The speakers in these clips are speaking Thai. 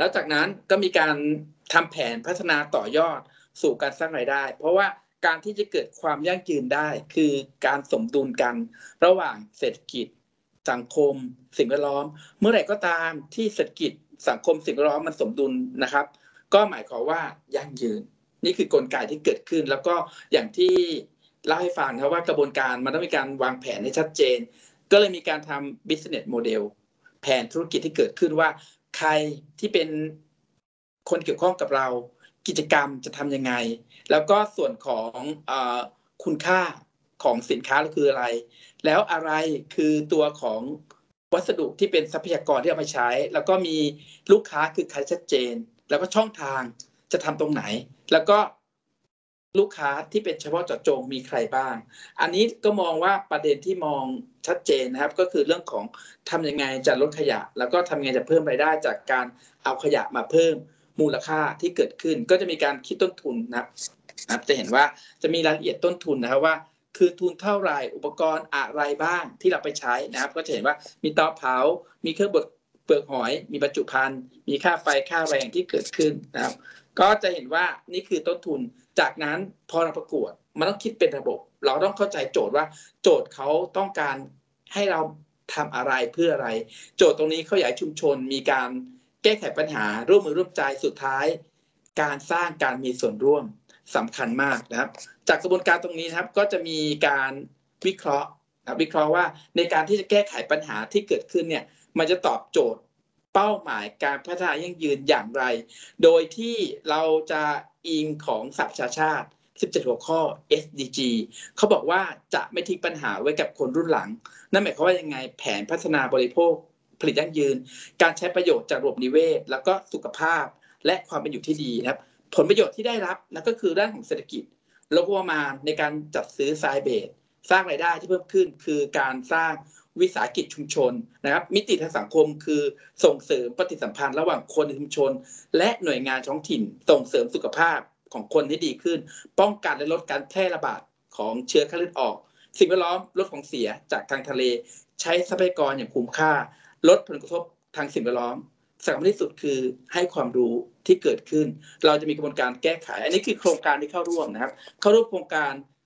แล้วจากนั้นก็มีการทำแผนพัฒนาต่อยอดสู่การสร้างรายได้เพราะว่าการที่จะเกิดความยั่งยืนได้คือการสมดุลกันระหว่างเศรษฐกิจสังคมสิ่งแวดล้อมเมื่อไหร่ก็ตามที่เศรษฐกิจสังคมสิ่งแวดล้อมมันสมดุลนะครับก็หมายความว่ายั่งยืนนี่คือกลไกที่เกิดขึ้นแล้วก็อย่างที่เล่าให้ฟังครับว่ากระบวนการมันต้องมีการวางแผนให้ชัดเจนก็เลยมีการทำ business model แผนธุรกิจที่เกิดขึ้นว่าใครที่เป็นคนเกี่ยวข้องกับเรากิจกรรมจะทำยังไงแล้วก็ส่วนของคุณค่าของสินค้าคืออะไรแล้วอะไรคือตัวของวัสดุที่เป็นทรัพยากรที่เอามาใช้แล้วก็มีลูกค้าคือใครชัดเจนแล้วก็ช่องทางจะทำตรงไหนแล้วก็ลูกค้าที่เป็นเฉพาะเจาะจงมีใครบ้างอันนี้ก็มองว่าประเด็นที่มองชัดเจนนะครับก็คือเรื่องของทำยังไงจะลดขยะแล้วก็ทำยังไงจะเพิ่มรายได้จากการเอาขยะมาเพิ่มมูลค่าที่เกิดขึ้นก็จะมีการคิดต้นทุนนะครับจะเห็นว่าจะมีรายละเอียดต้นทุนนะครับว่าคือทุนเท่าไหร่อุปกรณ์อะไรบ้างที่เราไปใช้นะครับก็จะเห็นว่ามีเตาเผามีเครื่องบดเปลือกหอยมีบรรจุภัณฑ์มีค่าไฟค่าแรงที่เกิดขึ้นนะครับก็จะเห็นว่านี่คือต้นทุนจากนั้นพอเราประกวดมันต้องคิดเป็นระบบเราต้องเข้าใจโจทย์ว่าโจทย์เขาต้องการให้เราทำอะไรเพื่ออะไรโจทย์ตรงนี้เขาอยากชุมชนมีการแก้ไขปัญหาร่วมมือร่วมใจสุดท้ายการสร้างการมีส่วนร่วมสำคัญมากนะครับจากกระบวนการตรงนี้นะครับก็จะมีการวิเคราะห์ว่าในการที่จะแก้ไขปัญหาที่เกิดขึ้นเนี่ยมันจะตอบโจทย์เป้าหมายการพัฒนายั่งยืนอย่างไรโดยที่เราจะอิงของสหประชาชาติ17หัวข้อ SDG เขาบอกว่าจะไม่ทิ้งปัญหาไว้กับคนรุ่นหลังนั่นหมายความว่ายังไงแผนพัฒนาบริโภคผลิตยั่งยืนการใช้ประโยชน์จากระบบนิเวศแล้วก็สุขภาพและความเป็นอยู่ที่ดีนะครับผลประโยชน์ที่ได้รับนั่นก็คือด้านของเศรษฐกิจแล้วก็มาในการจัดซื้อทรายเบสสร้างรายได้ที่เพิ่มขึ้นคือการสร้างวิสาหกิจชุมชนนะครับมิติทางสังคมคือส่งเสริมปฏิสัมพันธ์ระหว่างคนในชุมชนและหน่วยงานท้องถิ่นส่งเสริมสุขภาพของคนให้ดีขึ้นป้องกันและลดการแพร่ระบาดของเชื้อไข้เลือดออกสิ่งแวดล้อมลดของเสียจากทางทะเลใช้ทรัพยากรอย่างคุ้มค่าลดผลกระทบทางสิ่งแวดล้อมสำคัญที่สุดคือให้ความรู้ที่เกิดขึ้นเราจะมีกระบวนการแก้ไขอันนี้คือโครงการที่เข้าร่วมนะครับเข้าร่วมโครงการ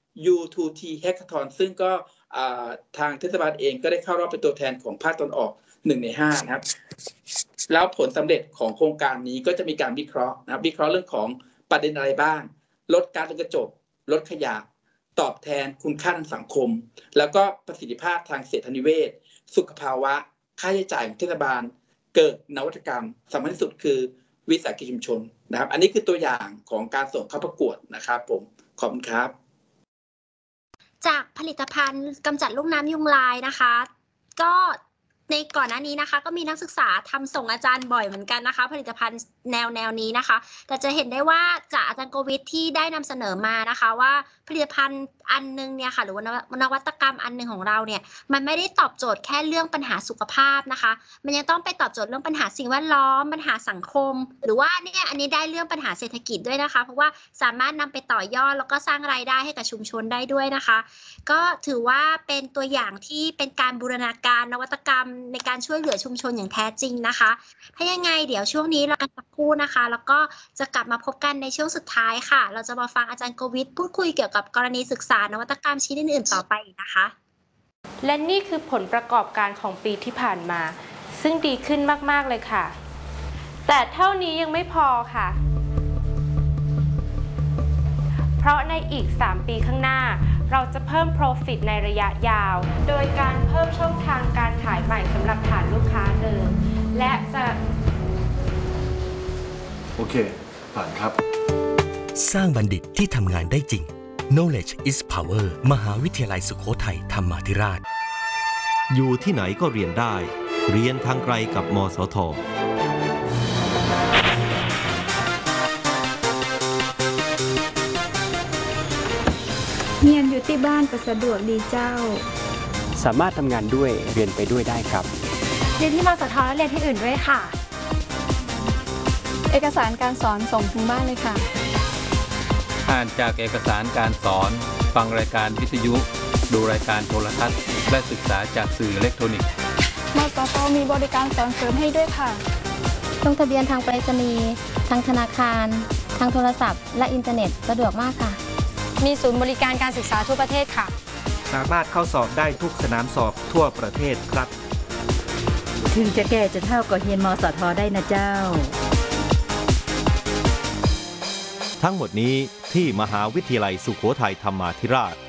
U2T Hackathon ซึ่งก็ทางเทศบาลเองก็ได้เข้ารอบเป็นตัวแทนของภาคตะวันออก1 ใน 5นะครับแล้วผลสำเร็จของโครงการนี้ก็จะมีการวิเคราะห์นะครับวิเคราะห์เรื่องของประเด็นอะไรบ้างลดก๊าซเรือนกระจกลดขยะตอบแทนคุณค่าทางสังคมแล้วก็ประสิทธิภาพทางเศรษฐนิเวศสุขภาวะค่าใช้จ่ายของเทศบาลเกิดนวัตกรรมสำคัญที่สุดคือวิสาหกิจชุมชนนะครับอันนี้คือตัวอย่างของการส่งเข้าประกวดนะครับผมขอบคุณครับจากผลิตภัณฑ์กำจัดลูกน้ำยุงลายนะคะก็ในก่อนหน้านี้นะคะก็มีนักศึกษาทำส่งอาจารย์บ่อยเหมือนกันนะคะผลิตภัณฑ์แนวนี้นะคะแต่จะเห็นได้ว่าจากอาจารย์โกวิทที่ได้นำเสนอมานะคะว่าผลิตภัณฑ์อันนึงเนี่ยค่ะหรือว่านวัตกรรมอันนึงของเราเนี่ยมันไม่ได้ตอบโจทย์แค่เรื่องปัญหาสุขภาพนะคะมันยังต้องไปตอบโจทย์เรื่องปัญหาสิ่งแวดล้อมปัญหาสังคมหรือว่าเนี่ยอันนี้ได้เรื่องปัญหาเศรษฐกิจด้วยนะคะเพราะว่าสามารถนำไปต่อยอดแล้วก็สร้างรายได้ให้กับชุมชนได้ด้วยนะคะก็ถือว่าเป็นตัวอย่างที่เป็นการบูรณาการนวัตกรรมในการช่วยเหลือชุมชนอย่างแท้จริงนะคะถ้ายังไงเดี๋ยวช่วงนี้เรากันสักครู่นะคะแล้วก็จะกลับมาพบกันในช่วงสุดท้ายค่ะเราจะมาฟังอาจารย์โกวิทพูดคุยเกี่ยวกับกรณีศึกษานวัตกรรมชิ้นอื่นๆต่อไปอีกนะคะและนี่คือผลประกอบการของปีที่ผ่านมาซึ่งดีขึ้นมากๆเลยค่ะแต่เท่านี้ยังไม่พอค่ะเพราะในอีก3 ปีข้างหน้าเราจะเพิ่ม Profit ในระยะยาวโดยการเพิ่มช่องทางการขายใหม่สำหรับฐานลูกค้าเดิมและจะโอเคผ่านครับสร้างบัณฑิตที่ทำงานได้จริง Knowledge is Power มหาวิทยาลัยสุโขทัยธรรมาธิราชอยู่ที่ไหนก็เรียนได้เรียนทางไกลกับมสท. เรียนอยู่ที่บ้านก็สะดวกดีเจ้าสามารถทำงานด้วยเรียนไปด้วยได้ครับเรียนที่มสท.และเรียนที่อื่นด้วยค่ะเอกสารการสอนส่งถึงบ้านเลยค่ะอ่านจากเอกสารการสอนฟังรายการวิทยุดูรายการโทรทัศน์และศึกษาจากสื่ออิเล็กทรอนิกส์มสท.มีบริการสอนเสริมให้ด้วยค่ะลงทะเบียนทางไปรษณีย์ทางธนาคารทางโทรศัพท์และอินเทอร์เน็ตสะดวกมากค่ะมีศูนย์บริการการศึกษาทั่วประเทศค่ะสามารถเข้าสอบได้ทุกสนามสอบทั่วประเทศครับถึงจะแก่จะเท่าก็เรียนมสทได้นะเจ้าทั้งหมดนี้ที่มหาวิทยาลัยสุโขทัยธรรมาธิราช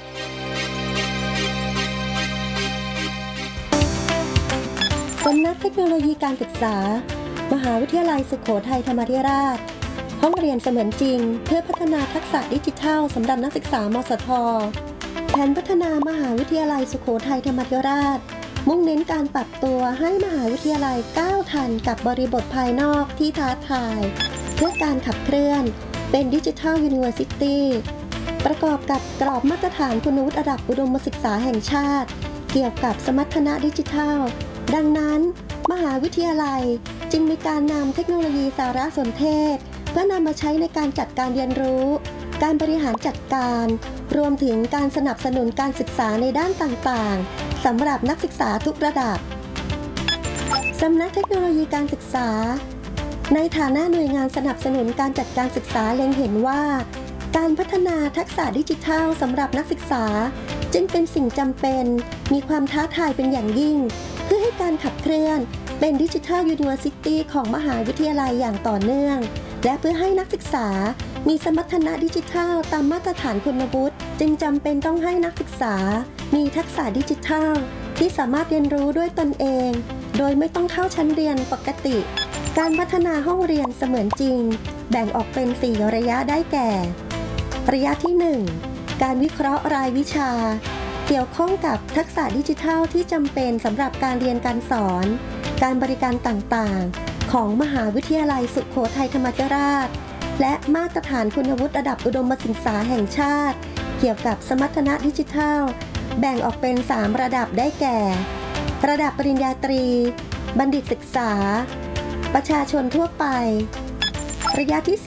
สำนักเทคโนโลยีการศึกษามหาวิทยาลัยสุโขทัยธรรมาธิราชห้องเรียนเสมือนจริงเพื่อพัฒนาทักษะดิจิทัลสำหรับนักศึกษามสท.แผนพัฒนามหาวิทยาลัยสุโขทัยธรรมาธิราชมุ่งเน้นการปรับตัวให้มหาวิทยาลัยก้าวทันกับบริบทภายนอกที่ท้าทายเพื่อการขับเคลื่อนเป็นดิจิทัลยูนิเวอร์ซิตี้ประกอบกับกรอบมาตรฐานคุณวุฒิระดับอุดมศึกษาแห่งชาติเกี่ยวกับสมรรถนะดิจิทัลดังนั้นมหาวิทยาลัยจึงมีการนำเทคโนโลยีสารสนเทศเพื่อนำมาใช้ในการจัดการเรียนรู้การบริหารจัดการรวมถึงการสนับสนุนการศึกษาในด้านต่างๆสำหรับนักศึกษาทุกระดับสำนักเทคโนโลยีการศึกษาในฐานะหน่วยงานสนับสนุนการจัดการศึกษาเล็งเห็นว่าการพัฒนาทักษะดิจิทัลสำหรับนักศึกษาจึงเป็นสิ่งจำเป็นมีความท้าทายเป็นอย่างยิ่งเพื่อให้การขับเคลื่อนเป็นดิจิทัลยูนิเวอร์ซิตี้ของมหาวิทยาลัยอย่างต่อเนื่องและเพื่อให้นักศึกษามีสมรรถนะดิจิทัลตามมาตรฐานคุณวุฒิจึงจำเป็นต้องให้นักศึกษามีทักษะดิจิทัลที่สามารถเรียนรู้ด้วยตนเองโดยไม่ต้องเข้าชั้นเรียนปกติการพัฒนาห้องเรียนเสมือนจริงแบ่งออกเป็น4ระยะได้แก่ระยะที่1การวิเคราะห์รายวิชาเกี่ยวข้องกับทักษะดิจิทัลที่จำเป็นสำหรับการเรียนการสอนการบริการต่างๆของมหาวิทยาลัยสุโขทัยธรรมาธิราชและมาตรฐานคุณวุฒิระดับอุดมศึกษาแห่งชาติเกี่ยวกับสมรรถนะดิจิทัลแบ่งออกเป็น3ระดับได้แก่ระดับปริญญาตรีบัณฑิตศึกษาประชาชนทั่วไประยะที่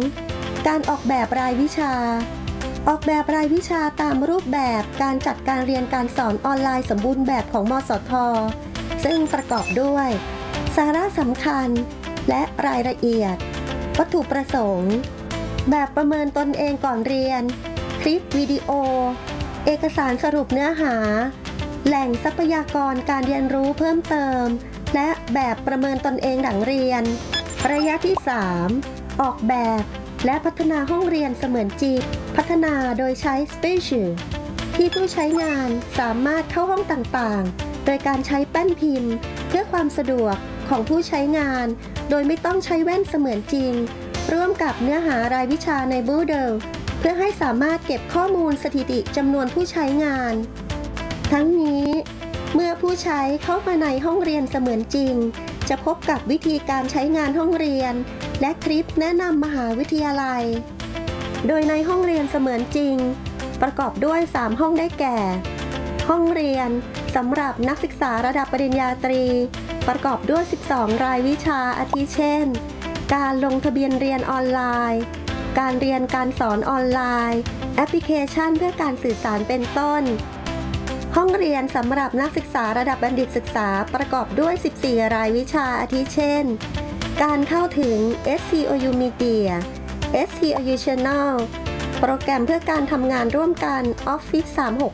2การออกแบบรายวิชาออกแบบรายวิชาตามรูปแบบการจัดการเรียนการสอนออนไลน์สมบูรณ์แบบของมสท.ซึ่งประกอบด้วยสาระสำคัญและรายละเอียดวัตถุประสงค์แบบประเมินตนเองก่อนเรียนคลิปวิดีโอเอกสารสรุปเนื้อหาแหล่งทรัพยากรการเรียนรู้เพิ่มเติมและแบบประเมินตนเองหลังเรียนระยะที่3ออกแบบและพัฒนาห้องเรียนเสมือนจริงพัฒนาโดยใช้ Spatial ที่ผู้ใช้งานสามารถเข้าห้องต่างๆโดยการใช้แป้นพิมพ์เพื่อความสะดวกของผู้ใช้งานโดยไม่ต้องใช้แว่นเสมือนจริงร่วมกับเนื้อหารายวิชาใน Moodle เพื่อให้สามารถเก็บข้อมูลสถิติจำนวนผู้ใช้งานทั้งนี้เมื่อผู้ใช้เข้ามาในห้องเรียนเสมือนจริงจะพบกับวิธีการใช้งานห้องเรียนและคลิปแนะนำมหาวิทยาลัยโดยในห้องเรียนเสมือนจริงประกอบด้วย3ห้องได้แก่ห้องเรียนสำหรับนักศึกษาระดับปริญญาตรีประกอบด้วย12รายวิชาอาทิเช่นการลงทะเบียนเรียนออนไลน์การเรียนการสอนออนไลน์แอปพลิเคชันเพื่อการสื่อสารเป็นต้นห้องเรียนสำหรับนักศึกษาระดับบัณฑิตศึกษาประกอบด้วย14รายวิชาอาทิเช่นการเข้าถึง SCOU Media SCOU Channel โปรแกรมเพื่อการทำงานร่วมกัน Office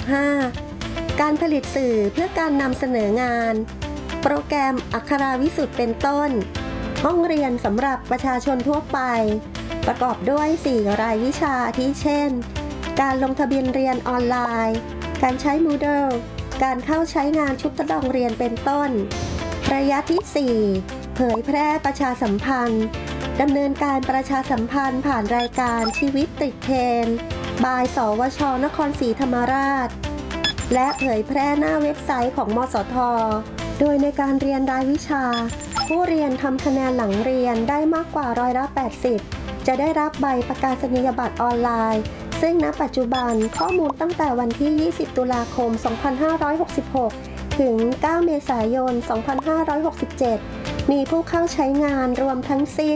365การผลิตสื่อเพื่อการนำเสนองานโปรแกรมอักขราวิสุทธ์เป็นต้นห้องเรียนสำหรับประชาชนทั่วไปประกอบด้วย4รายวิชาอาทิเช่นการลงทะเบียนเรียนออนไลน์การใช้ Moodle การเข้าใช้งานชุดทดลองเรียนเป็นต้นระยะที่4เผยแพร่ประชาสัมพันธ์ดำเนินการประชาสัมพันธ์ผ่านรายการชีวิตติดเทรนด์บายสวช.นครศรีธรรมราชและเผยแพร่หน้าเว็บไซต์ของมสท.โดยในการเรียนรายวิชาผู้เรียนทำคะแนนหลังเรียนได้มากกว่า80%จะได้รับใบประกาศนียบัตรออนไลน์ซึ่งณปัจจุบันข้อมูลตั้งแต่วันที่20ตุลาคม2566ถึง9เมษายน2567มีผู้เข้าใช้งานรวมทั้งสิ้น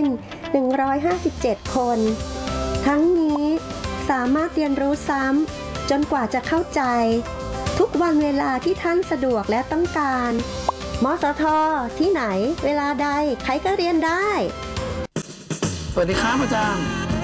157คนทั้งนี้สามารถเรียนรู้ซ้ำจนกว่าจะเข้าใจทุกวันเวลาที่ท่านสะดวกและต้องการมสท ที่ไหนเวลาใดใครก็เรียนได้สวัสดีครับอาจารย์